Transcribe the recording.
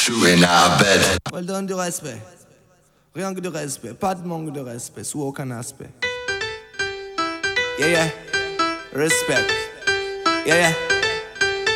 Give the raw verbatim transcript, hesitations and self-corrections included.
shooting our bed. Well done du respect. Rien que de respect. Pas de manque de respect sous aucun aspect. Yeah, yeah. Respect. Yeah, yeah.